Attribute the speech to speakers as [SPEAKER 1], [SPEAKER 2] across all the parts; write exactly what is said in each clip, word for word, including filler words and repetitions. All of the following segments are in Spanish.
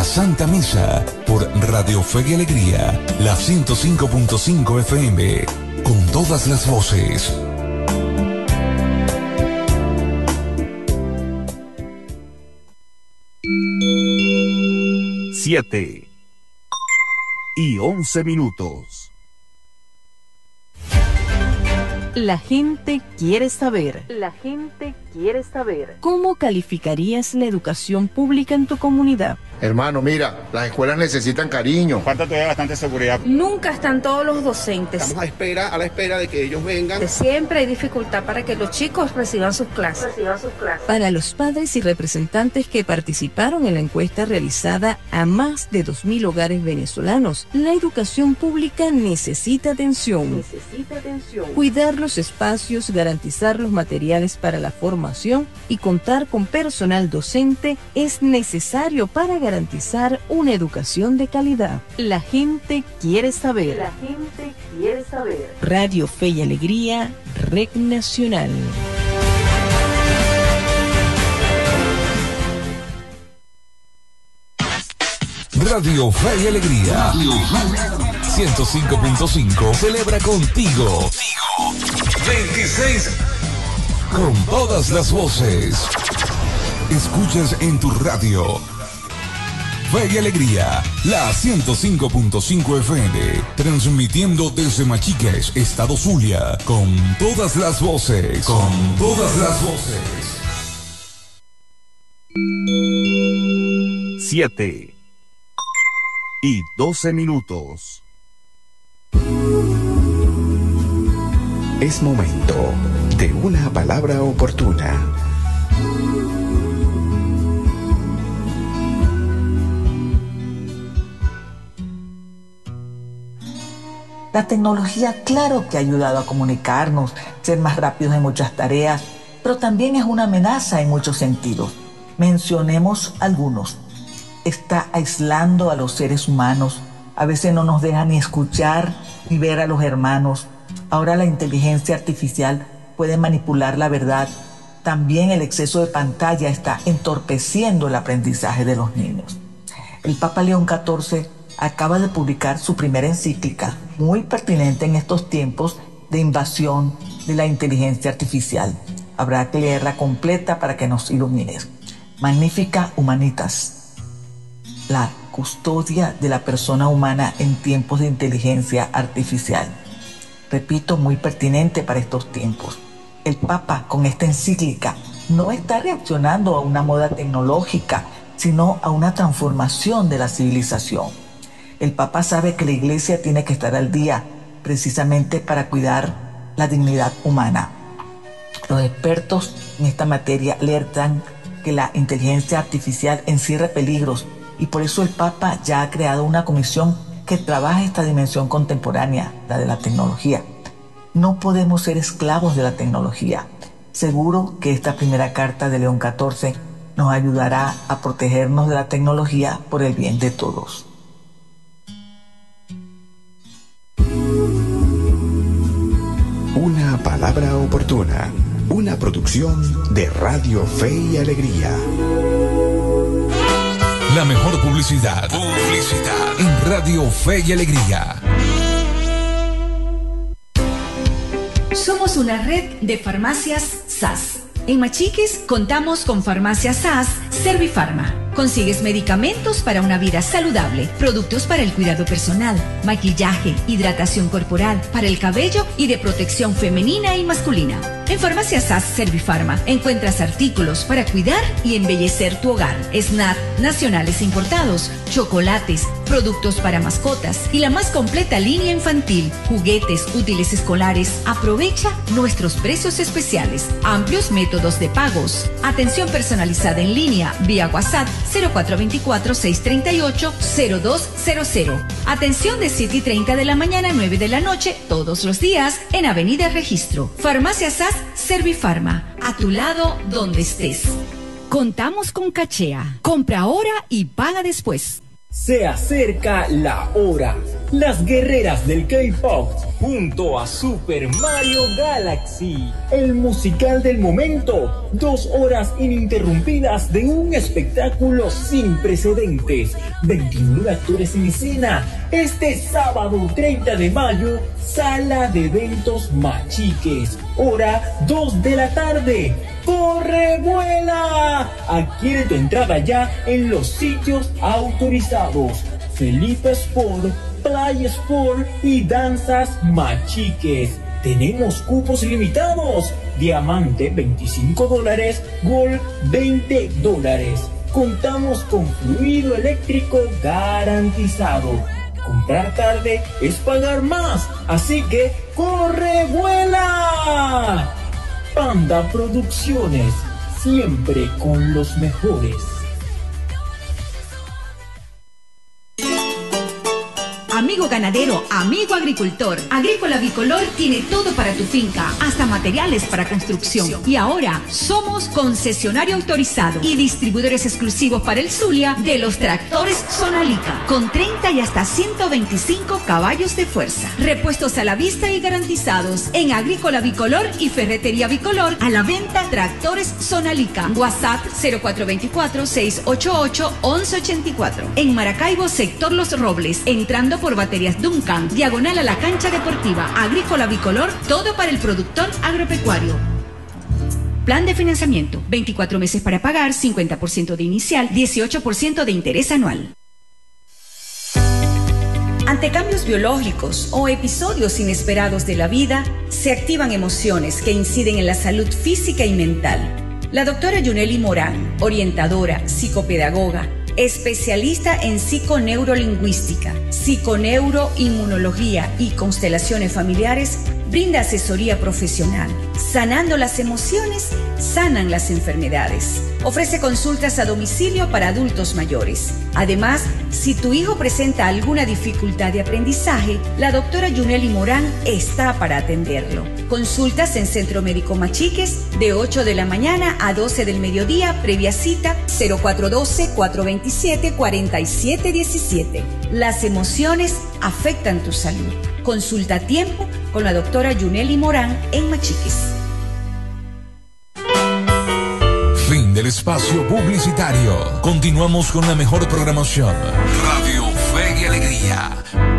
[SPEAKER 1] Santa Misa por Radio Fe y Alegría, la ciento cinco punto cinco F M, con todas las voces.
[SPEAKER 2] Siete y once minutos.
[SPEAKER 3] La gente quiere saber. La gente quiere saber. ¿Cómo calificarías la educación pública en tu comunidad?
[SPEAKER 4] Hermano, mira, las escuelas necesitan cariño.
[SPEAKER 5] Falta todavía bastante seguridad.
[SPEAKER 6] Nunca están todos los docentes.
[SPEAKER 7] Estamos a espera, a la espera de que ellos vengan.
[SPEAKER 6] Siempre hay dificultad para que los chicos reciban sus clases. Reciban sus clases.
[SPEAKER 3] Para los padres y representantes que participaron en la encuesta realizada a más de dos mil hogares venezolanos, la educación pública necesita atención. Necesita atención. Cuidar los espacios, garantizar los materiales para la formación y contar con personal docente es necesario para garantizar garantizar una educación de calidad. La gente quiere saber. La gente quiere saber. Radio Fe y Alegría, Red Nacional.
[SPEAKER 1] Radio Fe y Alegría, ciento cinco punto cinco, celebra contigo. veintiséis con todas las voces. Escuchas en tu radio Fe y Alegría, la ciento cinco punto cinco F M, transmitiendo desde Machiques, Estado Zulia, con todas las voces, con todas las voces.
[SPEAKER 2] Siete y doce minutos.
[SPEAKER 8] Es momento de una palabra oportuna.
[SPEAKER 9] La tecnología, claro que ha ayudado a comunicarnos, ser más rápidos en muchas tareas, pero también es una amenaza en muchos sentidos. Mencionemos algunos. Está aislando a los seres humanos. A veces no nos deja ni escuchar ni ver a los hermanos. Ahora la inteligencia artificial puede manipular la verdad. También el exceso de pantalla está entorpeciendo el aprendizaje de los niños. El Papa León catorce acaba de publicar su primera encíclica, muy pertinente en estos tiempos de invasión de la inteligencia artificial. Habrá que leerla completa para que nos ilumines. Magnificat Humanitas, la custodia de la persona humana en tiempos de inteligencia artificial. Repito, muy pertinente para estos tiempos. El Papa, con esta encíclica, no está reaccionando a una moda tecnológica, sino a una transformación de la civilización. El Papa sabe que la Iglesia tiene que estar al día, precisamente para cuidar la dignidad humana. Los expertos en esta materia alertan que la inteligencia artificial encierra peligros y por eso el Papa ya ha creado una comisión que trabaja esta dimensión contemporánea, la de la tecnología. No podemos ser esclavos de la tecnología. Seguro que esta primera carta de León catorce nos ayudará a protegernos de la tecnología por el bien de todos.
[SPEAKER 8] Una palabra oportuna, una producción de Radio Fe y Alegría.
[SPEAKER 1] La mejor publicidad, publicidad en Radio Fe y Alegría.
[SPEAKER 10] Somos una red de farmacias S A S. En Machiques contamos con Farmacia S A S Servifarma. Consigues medicamentos para una vida saludable, productos para el cuidado personal, maquillaje, hidratación corporal, para el cabello y de protección femenina y masculina. En Farmacia S A S Servifarma encuentras artículos para cuidar y embellecer tu hogar, snacks nacionales importados, chocolates, productos para mascotas y la más completa línea infantil, juguetes, útiles escolares. Aprovecha nuestros precios especiales, amplios métodos de pagos, atención personalizada en línea vía WhatsApp cero cuatro dos cuatro, seis tres ocho, cero dos cero cero. Atención de siete y treinta de la mañana a nueve de la noche todos los días en Avenida Registro. Farmacia S A S Servifarma, a tu lado donde estés. Contamos con Cachea. Compra ahora y paga después.
[SPEAKER 11] Se acerca la hora.
[SPEAKER 5] las guerreras del K-pop junto a Super Mario Galaxy, el musical del momento, dos horas ininterrumpidas de un espectáculo sin precedentes, veintinueve actores en escena, este sábado treinta de mayo, sala de eventos Machiques, hora dos de la tarde. ¡Corre, vuela! Adquiere tu entrada ya en los sitios autorizados. Felipe Sport, Play Sport y Danzas Machiques. Tenemos cupos limitados. Diamante veinticinco dólares, Gold veinte dólares. Contamos con fluido eléctrico garantizado. Comprar tarde es pagar más. Así que ¡corre, vuela! Panda Producciones, siempre con los mejores.
[SPEAKER 10] Amigo ganadero, amigo agricultor, Agrícola Bicolor tiene todo para tu finca, hasta materiales para construcción. Y ahora somos concesionario autorizado y distribuidores exclusivos para el Zulia de los tractores Sonalica, con treinta y hasta ciento veinticinco caballos de fuerza. Repuestos a la vista y garantizados en Agrícola Bicolor y Ferretería Bicolor. A la venta tractores Sonalica. WhatsApp cero cuatro dos cuatro, seis ocho ocho, once ochenta y cuatro. En Maracaibo, sector Los Robles, entrando por Baterías Duncan, diagonal a la cancha deportiva. Agrícola Bicolor, todo para el productor agropecuario. Plan de financiamiento, veinticuatro meses para pagar, cincuenta por ciento de inicial, dieciocho por ciento de interés anual. Ante cambios biológicos o episodios inesperados de la vida, se activan emociones que inciden en la salud física y mental. La doctora Yuneli Morán, orientadora, psicopedagoga, especialista en psiconeurolingüística, psiconeuroinmunología y constelaciones familiares, brinda asesoría profesional. Sanando las emociones, sanan las enfermedades. Ofrece consultas a domicilio para adultos mayores. Además, si tu hijo presenta alguna dificultad de aprendizaje, la doctora Yuneli Morán está para atenderlo. Consultas en Centro Médico Machiques de ocho de la mañana a doce del mediodía, previa cita cero cuatro uno dos, cuatro dos siete, cuatro siete uno siete. Las emociones afectan tu salud. Consulta a tiempo con la doctora Yuneli Morán en Machiques.
[SPEAKER 1] Fin del espacio publicitario. Continuamos con la mejor programación. Radio Fe y Alegría.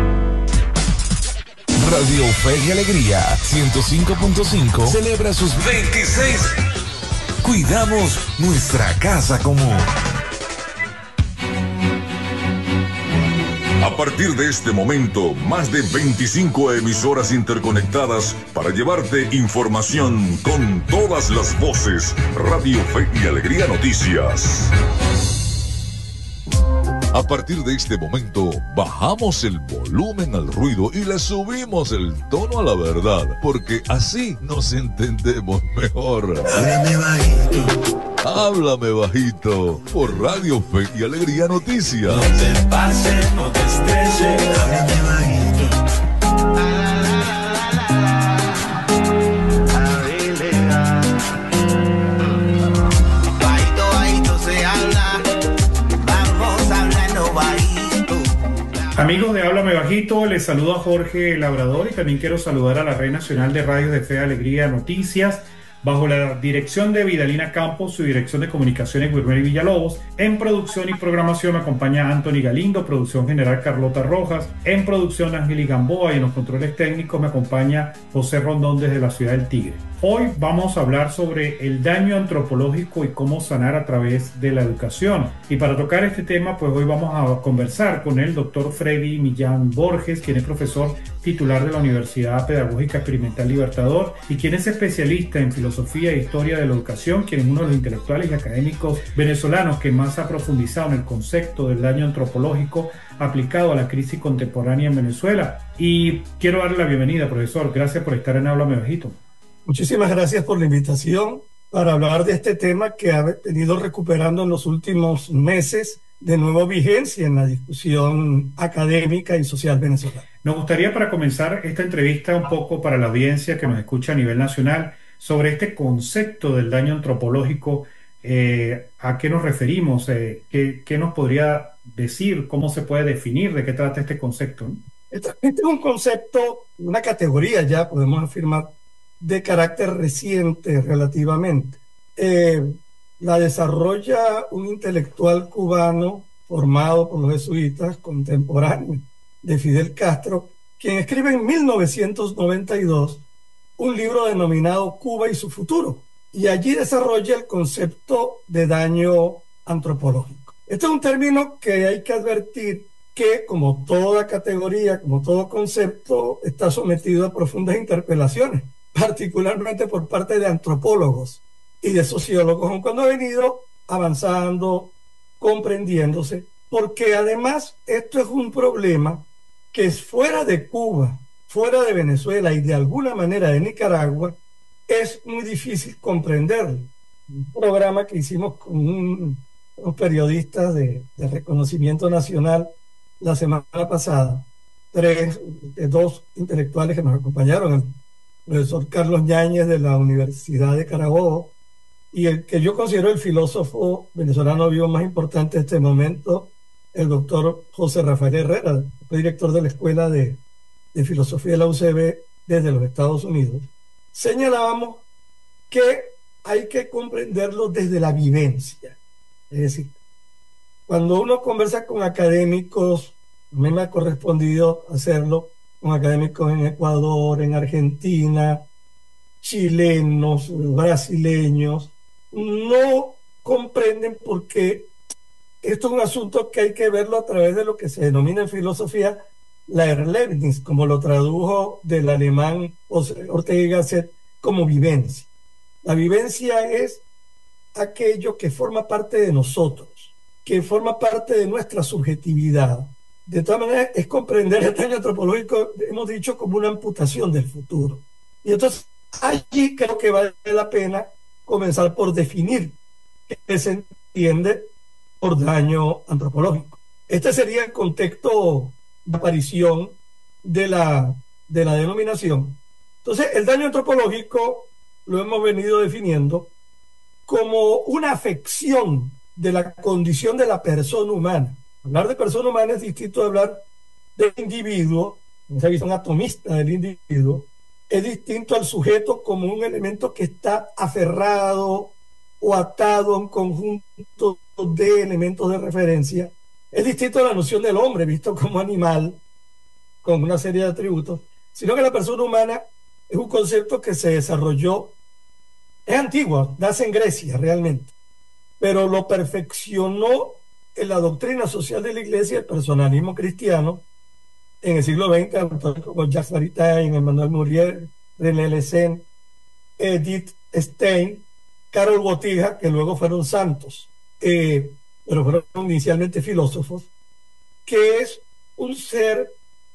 [SPEAKER 1] Radio Fe y Alegría ciento cinco punto cinco celebra sus veintiséis. Cuidamos nuestra casa común.
[SPEAKER 11] A partir de este momento, más de veinticinco emisoras interconectadas para llevarte información con todas las voces. Radio Fe y Alegría Noticias. A partir de este momento, bajamos el volumen al ruido y le subimos el tono a la verdad, porque así nos entendemos mejor. Háblame bajito. Háblame bajito por Radio Fe y Alegría Noticias. No te pases, no te estreses. Háblame bajito. Bajito, bajito se habla. Vamos hablando bajito.
[SPEAKER 12] Amigos de Háblame Bajito, les saludo a Jorge Labrador y también quiero saludar a la Red Nacional de Radios de Fe y Alegría Noticias, bajo la dirección de Vidalina Campos, su dirección de comunicaciones Wilmer Villalobos. En producción y programación me acompaña Anthony Galindo, producción general Carlota Rojas, en producción Ángel Gamboa y en los controles técnicos me acompaña José Rondón desde la ciudad del Tigre. Hoy vamos a hablar sobre el daño antropológico y cómo sanar a través de la educación. Y para tocar este tema, pues hoy vamos a conversar con el doctor Freddy Millán Borges, quien es profesor titular de la Universidad Pedagógica Experimental Libertador y quien es especialista en filosofía e historia de la educación, quien es uno de los intelectuales y académicos venezolanos que más ha profundizado en el concepto del daño antropológico aplicado a la crisis contemporánea en Venezuela. Y quiero darle la bienvenida, profesor. Gracias por estar en Háblame Bajito.
[SPEAKER 13] Muchísimas gracias por la invitación para hablar de este tema que ha venido recuperando en los últimos meses de nueva vigencia en la discusión académica y social venezolana.
[SPEAKER 12] Nos gustaría, para comenzar esta entrevista, un poco para la audiencia que nos escucha a nivel nacional, sobre este concepto del daño antropológico. Eh, ¿a qué nos referimos? Eh, ¿qué, ¿Qué nos podría decir? ¿Cómo se puede definir? ¿De qué trata este concepto?
[SPEAKER 13] Este, este es un concepto, una categoría ya, podemos afirmar, de carácter reciente relativamente. Eh, la desarrolla un intelectual cubano formado por los jesuitas, contemporáneo de Fidel Castro, quien escribe en mil novecientos noventa y dos un libro denominado Cuba y su futuro, y allí desarrolla el concepto de daño antropológico. Este es un término que hay que advertir que, como toda categoría, como todo concepto, está sometido a profundas interpelaciones, particularmente por parte de antropólogos y de sociólogos, aun cuando ha venido avanzando, comprendiéndose, porque además esto es un problema que es fuera de Cuba, fuera de Venezuela y de alguna manera de Nicaragua, es muy difícil comprenderlo. Un programa que hicimos con un, unos periodistas de, de reconocimiento nacional la semana pasada, tres, de dos intelectuales que nos acompañaron, el profesor Carlos Ñáñez de la Universidad de Carabobo, y el que yo considero el filósofo venezolano vivo más importante de este momento, el doctor José Rafael Herrera, fue director de la Escuela de, de Filosofía de la U C B desde los Estados Unidos. Señalábamos que hay que comprenderlo desde la vivencia. Es decir, cuando uno conversa con académicos, a mí me ha correspondido hacerlo con académicos en Ecuador, en Argentina, chilenos, brasileños, no comprenden por qué esto es un asunto que hay que verlo a través de lo que se denomina en filosofía la Erlebnis, como lo tradujo del alemán Ortega y Gasset, como vivencia. La vivencia es aquello que forma parte de nosotros, que forma parte de nuestra subjetividad. De todas maneras, es comprender el daño antropológico, hemos dicho, como una amputación del futuro. Y entonces, allí creo que vale la pena comenzar por definir qué se entiende por daño antropológico. Este sería el contexto de aparición de la, de la denominación. Entonces, el daño antropológico lo hemos venido definiendo como una afección de la condición de la persona humana. Hablar de persona humana es distinto de hablar de individuo, en esa visión atomista del individuo, es distinto al sujeto como un elemento que está aferrado o atado a un conjunto de elementos de referencia. Es distinto a la noción del hombre visto como animal, con una serie de atributos, sino que la persona humana es un concepto que se desarrolló, es antiguo, nace en Grecia realmente, pero lo perfeccionó en la doctrina social de la Iglesia, el personalismo cristiano, en el siglo veinte, autores como Jacques Maritain, Emmanuel Muriel, René Lessen, Edith Stein, Karol Wojtyła, que luego fueron santos, eh, pero fueron inicialmente filósofos, que es un ser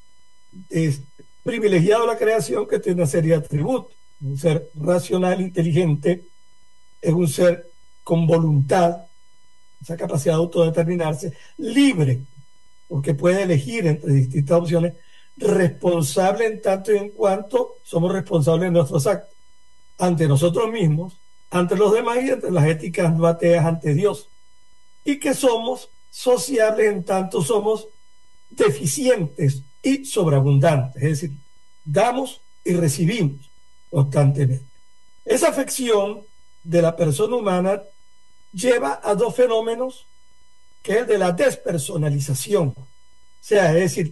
[SPEAKER 13] es, privilegiado de la creación que tiene una serie de atributos. Un ser racional, inteligente, es un ser con voluntad, esa capacidad de autodeterminarse, libre, porque puede elegir entre distintas opciones, responsable en tanto y en cuanto somos responsables de nuestros actos, ante nosotros mismos, ante los demás y ante las éticas no ateas ante Dios, y que somos sociables en tanto somos deficientes y sobreabundantes, es decir, damos y recibimos constantemente. Esa afección de la persona humana lleva a dos fenómenos, que es el de la despersonalización. O sea, es decir,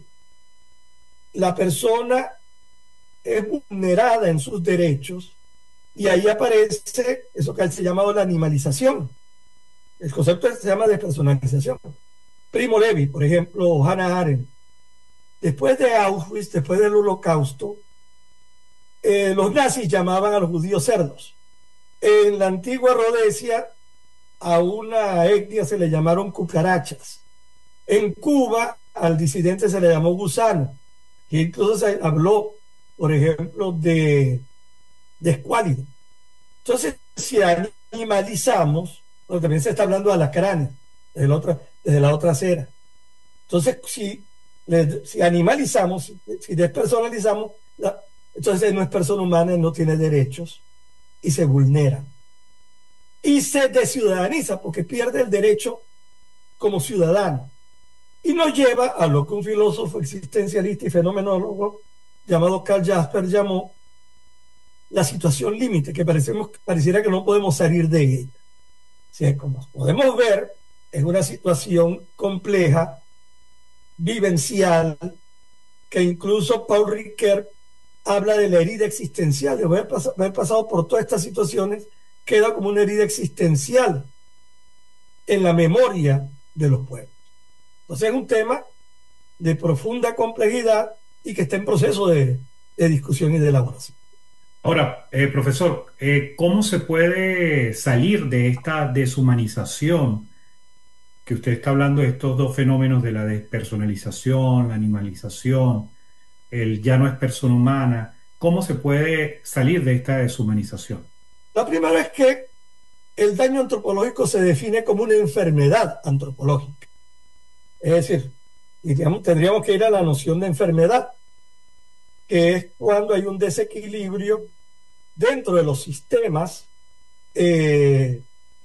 [SPEAKER 13] la persona es vulnerada en sus derechos y ahí aparece eso que se ha llamado la animalización. El concepto se llama despersonalización. Primo Levi, por ejemplo, Hannah Arendt. Después de Auschwitz, después del Holocausto, eh, los nazis llamaban a los judíos cerdos. En la antigua Rodesia, a una etnia se le llamaron cucarachas. En Cuba, al disidente se le llamó gusano. Y incluso se habló, por ejemplo, de, de escuálido. Entonces, si animalizamos, bueno, también se está hablando de alacranes, desde la otra, desde la otra acera. Entonces, si, si animalizamos, si despersonalizamos, la, entonces no es persona humana, no tiene derechos y se vulnera. Y se desciudadaniza porque pierde el derecho como ciudadano. Y nos lleva a lo que un filósofo existencialista y fenomenólogo llamado Karl Jasper llamó la situación límite, que parecemos, pareciera que no podemos salir de ella. O sea, como podemos ver, es una situación compleja, vivencial, que incluso Paul Ricoeur habla de la herida existencial, de haber, pas haber pasado por todas estas situaciones, queda como una herida existencial en la memoria de los pueblos. Entonces es un tema de profunda complejidad y que está en proceso de, de discusión y de elaboración.
[SPEAKER 12] Ahora, eh, profesor, eh, ¿cómo se puede salir de esta deshumanización que usted está hablando de estos dos fenómenos de la despersonalización, la animalización, el ya no es persona humana? ¿Cómo se puede salir de esta deshumanización?
[SPEAKER 13] La primera es que el daño antropológico se define como una enfermedad antropológica. Es decir, digamos, tendríamos que ir a la noción de enfermedad, que es cuando hay un desequilibrio dentro de los sistemas eh,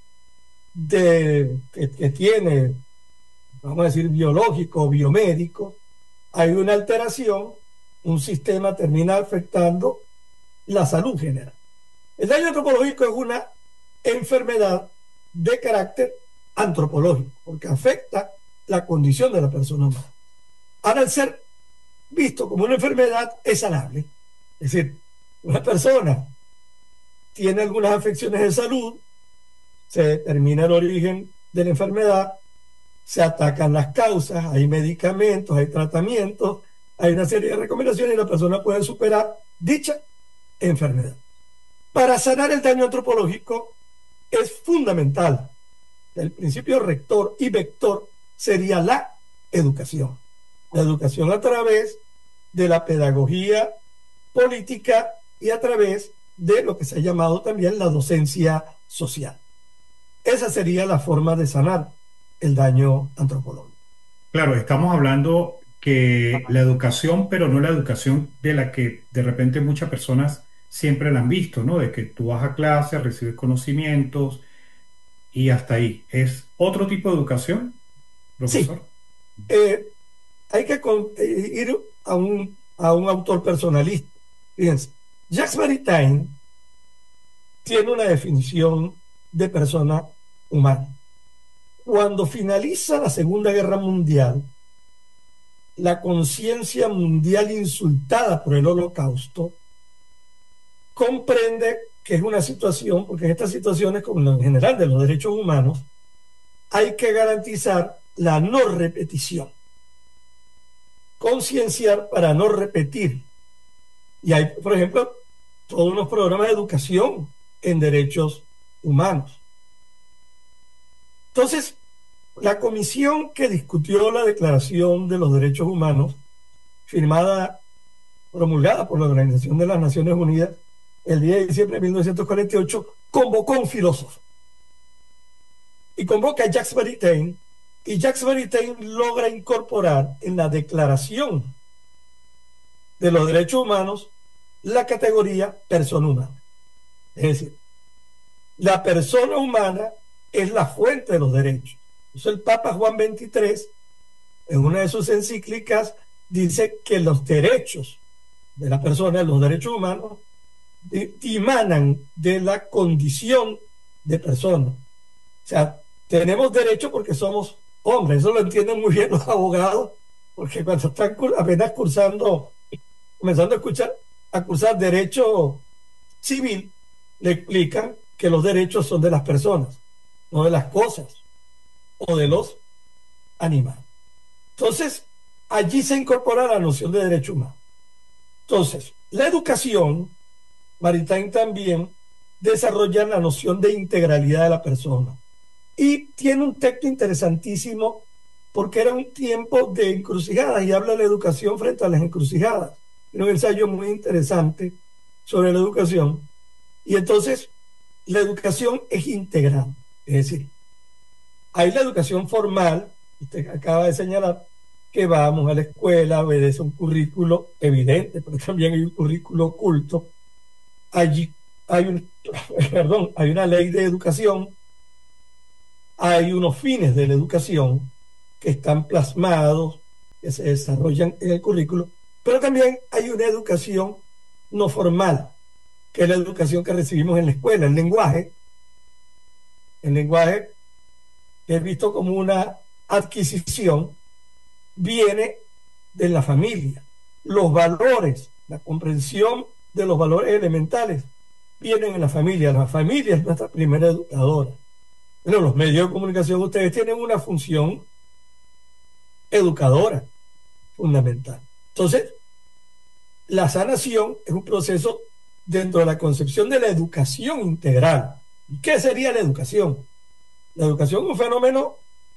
[SPEAKER 13] de, que, que tiene, vamos a decir, biológico o biomédico, hay una alteración, un sistema termina afectando la salud general. El daño antropológico es una enfermedad de carácter antropológico, porque afecta la condición de la persona humana. Ahora, al ser visto como una enfermedad, es sanable. Es decir, una persona tiene algunas afecciones de salud, se determina el origen de la enfermedad, se atacan las causas, hay medicamentos, hay tratamientos, hay una serie de recomendaciones y la persona puede superar dicha enfermedad. Para sanar el daño antropológico es fundamental. El principio rector y vector sería la educación. La educación a través de la pedagogía política y a través de lo que se ha llamado también la docencia social. Esa sería la forma de sanar el daño antropológico.
[SPEAKER 12] Claro, estamos hablando que la educación, pero no la educación de la que de repente muchas personas siempre la han visto, ¿no? De que tú vas a clase, recibes conocimientos y hasta ahí. ¿Es otro tipo de educación, profesor?
[SPEAKER 13] Sí. Eh, hay que con, eh, ir a un, a un autor personalista. Fíjense, Jacques Maritain tiene una definición de persona humana. Cuando finaliza la Segunda Guerra Mundial, la conciencia mundial insultada por el Holocausto comprende que es una situación, porque en estas situaciones, como en general de los derechos humanos, hay que garantizar la no repetición, concienciar para no repetir. Y hay, por ejemplo, todos unos programas de educación en derechos humanos. Entonces, la comisión que discutió la Declaración de los Derechos Humanos, firmada, promulgada por la Organización de las Naciones Unidas, el diez de diciembre de mil novecientos cuarenta y ocho, convocó a un filósofo. Y convoca a Jacques Maritain, y Jacques Maritain logra incorporar en la Declaración de los Derechos Humanos la categoría persona humana. Es decir, la persona humana es la fuente de los derechos. Entonces el Papa Juan veintitrés, en una de sus encíclicas, dice que los derechos de la persona, los derechos humanos, dimanan de la condición de persona. O sea, tenemos derecho porque somos hombres. Eso lo entienden muy bien los abogados, porque cuando están apenas cursando, comenzando a escuchar, a cursar derecho civil, le explican que los derechos son de las personas, no de las cosas o de los animales. Entonces, allí se incorpora la noción de derecho humano. Entonces, la educación, Maritain también desarrolla la noción de integralidad de la persona. Y tiene un texto interesantísimo porque era un tiempo de encrucijadas y habla de la educación frente a las encrucijadas. Tiene un ensayo muy interesante sobre la educación. Y entonces, la educación es integral. Es decir, hay la educación formal, usted acaba de señalar, que vamos a la escuela, obedece un currículo evidente, pero también hay un currículo oculto. Allí hay un, perdón, hay una ley de educación, hay unos fines de la educación, que están plasmados, que se desarrollan en el currículo, pero también hay una educación no formal, que es la educación que recibimos en la escuela, el lenguaje. El lenguaje, que es visto como una adquisición, viene de la familia. Los valores, la comprensión de los valores elementales, vienen en la familia. La familia es nuestra primera educadora. Bueno, los medios de comunicación, ustedes tienen una función educadora fundamental. Entonces, la sanación es un proceso dentro de la concepción de la educación integral. ¿Y qué sería la educación? La educación es un fenómeno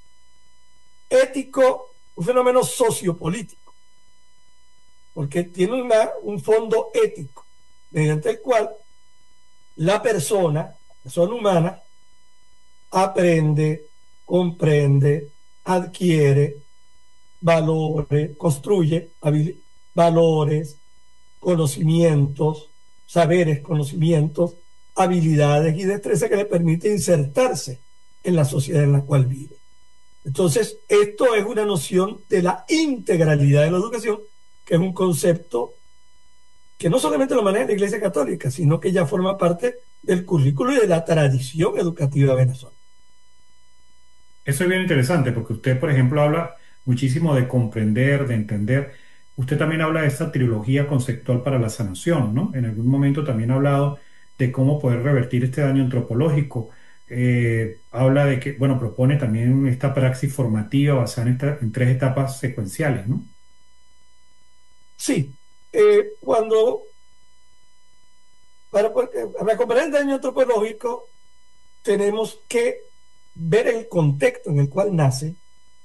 [SPEAKER 13] ético, un fenómeno sociopolítico, porque tiene una, un fondo ético, mediante el cual la persona, la persona humana, aprende, comprende, adquiere valores, construye valores, conocimientos, saberes, conocimientos, habilidades y destrezas que le permite insertarse en la sociedad en la cual vive. Entonces, esto es una noción de la integralidad de la educación, que es un concepto que no solamente lo maneja la Iglesia Católica, sino que ya forma parte del currículo y de la tradición educativa venezolana.
[SPEAKER 12] Eso es bien interesante, porque usted, por ejemplo, habla muchísimo de comprender, de entender. Usted también habla de esta trilogía conceptual para la sanación, ¿no? En algún momento también ha hablado de cómo poder revertir este daño antropológico. Eh, habla de que, bueno, propone también esta praxis formativa basada en, esta, en tres etapas secuenciales, ¿no?
[SPEAKER 13] Sí. Eh, cuando, para, para comprender el daño antropológico, tenemos que ver el contexto en el cual nace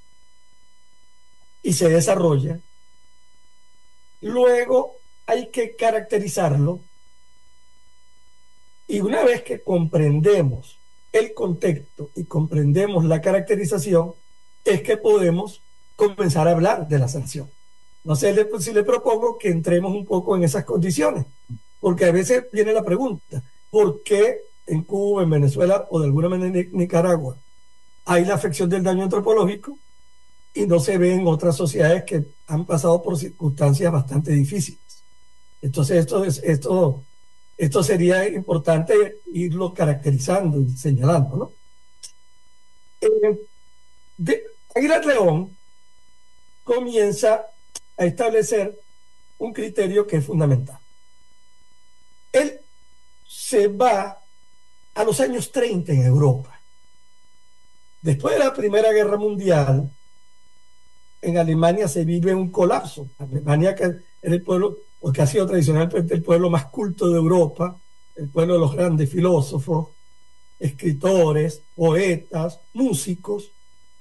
[SPEAKER 13] y se desarrolla. Luego hay que caracterizarlo, y una vez que comprendemos el contexto y comprendemos la caracterización, es que podemos comenzar a hablar de la sanación. No sé si le propongo que entremos un poco en esas condiciones, porque a veces viene la pregunta, ¿por qué en Cuba, en Venezuela o de alguna manera en Nicaragua hay la afección del daño antropológico y no se ve en otras sociedades que han pasado por circunstancias bastante difíciles? Entonces esto, es, esto, esto sería importante irlo caracterizando y señalando, ¿no? Eh, de, Aguilar León comienza a establecer un criterio que es fundamental. Él se va a los años treinta en Europa. Después de la Primera Guerra Mundial, en Alemania se vive un colapso. Alemania, que era el pueblo, porque ha sido tradicionalmente el pueblo más culto de Europa, el pueblo de los grandes filósofos, escritores, poetas, músicos,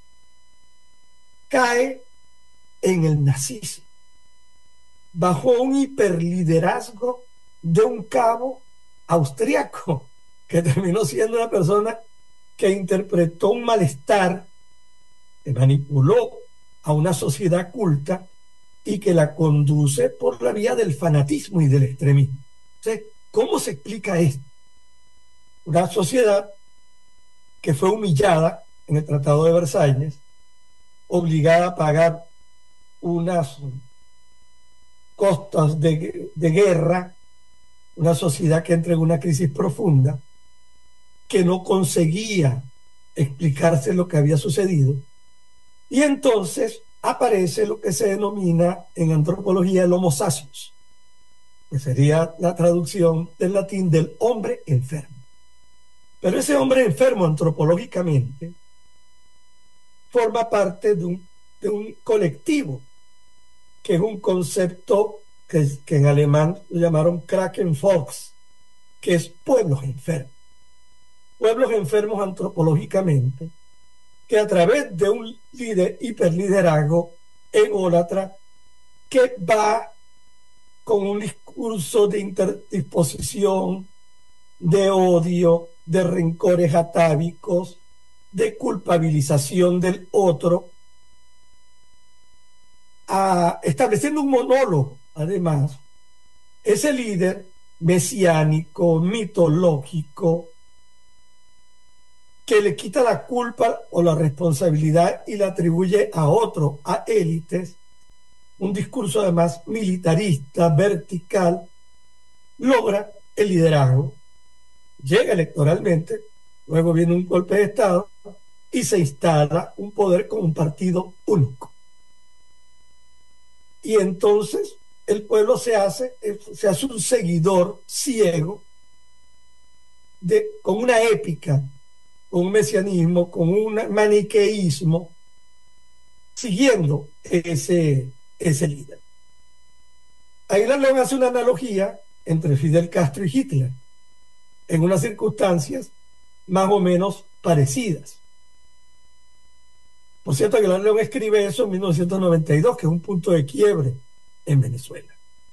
[SPEAKER 13] cae en el nazismo, bajo un hiperliderazgo de un cabo austriaco, que terminó siendo una persona que interpretó un malestar, que manipuló a una sociedad culta y que la conduce por la vía del fanatismo y del extremismo. Entonces, ¿cómo se explica esto? Una sociedad que fue humillada en el Tratado de Versalles, obligada a pagar unas costas de, de guerra, una sociedad que entra en una crisis profunda, que no conseguía explicarse lo que había sucedido, y entonces aparece lo que se denomina en antropología el homo sapiens, que sería la traducción del latín del hombre enfermo. Pero ese hombre enfermo antropológicamente forma parte de un, de un colectivo, que es un concepto que, que en alemán lo llamaron Krakenvolks, que es pueblos enfermos. Pueblos enfermos antropológicamente, que a través de un líder hiperliderazgo ególatra que va con un discurso de interdisposición, de odio, de rencores atávicos, de culpabilización del otro, a, estableciendo un monólogo, además, ese líder mesiánico, mitológico, que le quita la culpa o la responsabilidad y la atribuye a otro, a élites, un discurso además militarista, vertical, logra el liderazgo, llega electoralmente, luego viene un golpe de Estado y se instala un poder con un partido único. Y entonces el pueblo se hace, se hace un seguidor ciego de, con una épica, con un mesianismo, con un maniqueísmo, siguiendo ese, ese líder. Aguilar León hace una analogía entre Fidel Castro y Hitler, en unas circunstancias más o menos parecidas. Por cierto, Aguilar León escribe eso en mil novecientos noventa y dos, que es un punto de quiebre en Venezuela.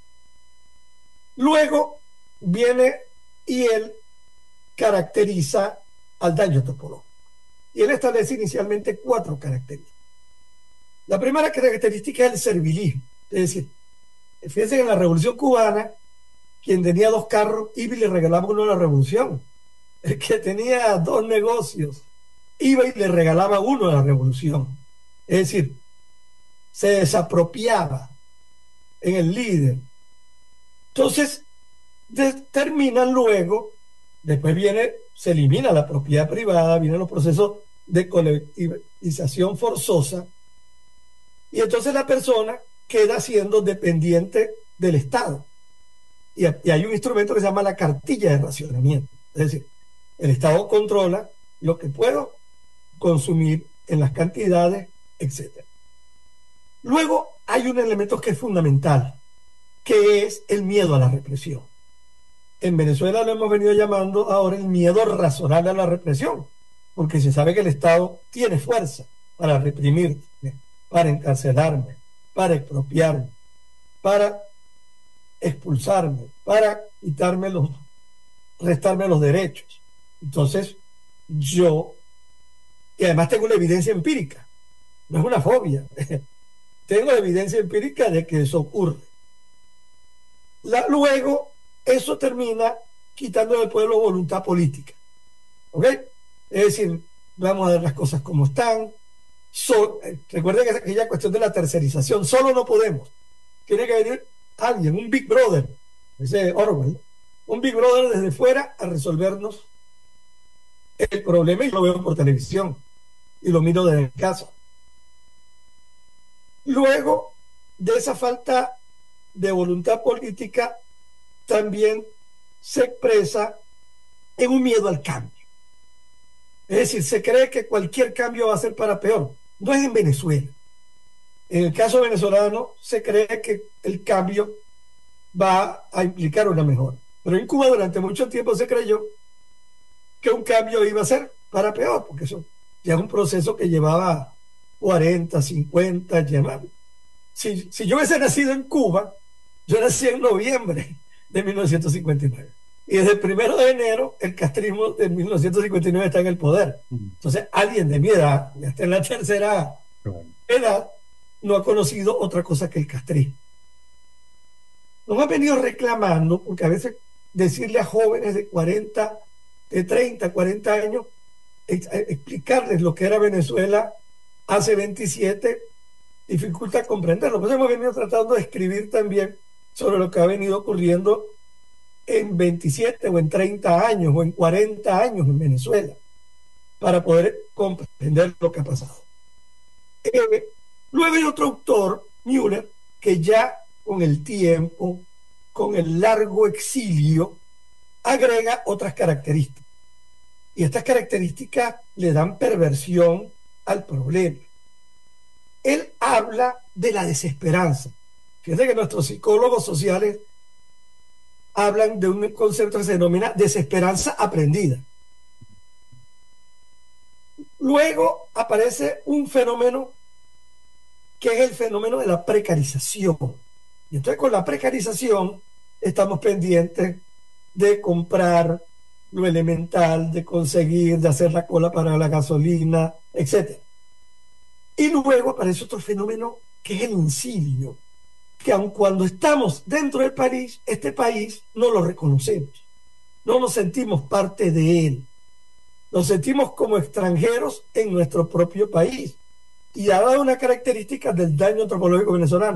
[SPEAKER 13] Luego viene y él caracteriza al daño topológico. Y él establece inicialmente cuatro características. La primera característica es el servilismo. Es decir, fíjense que en la Revolución Cubana, quien tenía dos carros iba y le regalaba uno a la revolución. El que tenía dos negocios iba y le regalaba uno a la revolución. Es decir, se desapropiaba en el líder. Entonces, determinan luego, después viene, se elimina la propiedad privada, vienen los procesos de colectivización forzosa, y entonces la persona queda siendo dependiente del Estado. Y, y hay un instrumento que se llama la cartilla de racionamiento. Es decir, el Estado controla lo que puedo consumir en las cantidades, etcétera. Luego hay un elemento que es fundamental, que es el miedo a la represión. En Venezuela lo hemos venido llamando ahora el miedo razonable a la represión, porque se sabe que el Estado tiene fuerza para reprimirme, para encarcelarme, para expropiarme, para expulsarme, para quitarme los, restarme los derechos. Entonces, yo, y además tengo la evidencia empírica, no es una fobia, tengo la evidencia empírica de que eso ocurre. La, luego, eso termina quitando al pueblo voluntad política. ¿Ok? Es decir, vamos a ver las cosas como están. So, eh, recuerden que es aquella cuestión de la tercerización. Solo no podemos. Tiene que venir alguien, un Big Brother, ese Orwell, un Big Brother desde fuera a resolvernos el problema, y lo veo por televisión y lo miro desde casa. Luego de esa falta de voluntad política también se expresa en un miedo al cambio. Es decir, se cree que cualquier cambio va a ser para peor. No es en Venezuela. En el caso venezolano se cree que el cambio va a implicar una mejora. Pero en Cuba durante mucho tiempo se creyó que un cambio iba a ser para peor, porque eso ya es un proceso que llevaba cuarenta, cincuenta, llevaba. Si, si yo hubiese nacido en Cuba, yo nací en noviembre de mil novecientos cincuenta y nueve. Y desde el primero de enero, el castrismo de mil novecientos cincuenta y nueve está en el poder. Entonces, alguien de mi edad, ya está en la tercera edad, no ha conocido otra cosa que el castrismo. Nos han venido reclamando, porque a veces decirle a jóvenes de cuarenta, de treinta, cuarenta años, explicarles lo que era Venezuela hace veintisiete, dificulta comprenderlo. Pues hemos venido tratando de escribir también sobre lo que ha venido ocurriendo en veintisiete o en treinta años o en cuarenta años en Venezuela, para poder comprender lo que ha pasado. Eh, luego hay otro autor, Müller, que ya con el tiempo, con el largo exilio, agrega otras características. Y estas características le dan perversión al problema. Él habla de la desesperanza. Fíjense que nuestros psicólogos sociales hablan de un concepto que se denomina desesperanza aprendida. Luego aparece un fenómeno que es el fenómeno de la precarización. Y entonces con la precarización estamos pendientes de comprar lo elemental, de conseguir, de hacer la cola para la gasolina, etcétera. Y luego aparece otro fenómeno que es el insidio, que aun cuando estamos dentro del país, este país no lo reconocemos, no nos sentimos parte de él. Nos sentimos como extranjeros en nuestro propio país y ha dado una característica del daño antropológico venezolano.